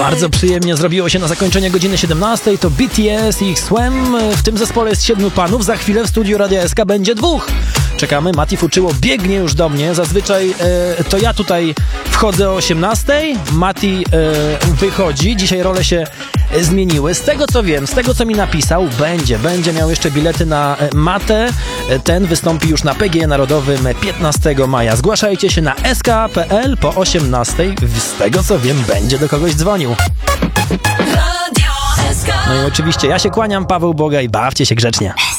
Bardzo przyjemnie zrobiło się na zakończenie godziny 17. To BTS i ich Swim. W tym zespole jest 7 panów. Za chwilę w studiu Radia SK będzie 2. Czekamy. Mati Fuczyło biegnie już do mnie. Zazwyczaj to ja tutaj wchodzę o 18. Mati wychodzi. Dzisiaj role się zmieniły. Z tego co wiem, z tego co mi napisał, będzie miał jeszcze bilety na Matę. Ten wystąpi już na PGE Narodowym 15 maja. Zgłaszajcie się na sk.pl po 18. Z tego co wiem, będzie do kogoś dzwonił. No i oczywiście ja się kłaniam, Paweł Bogaj, bawcie się grzecznie.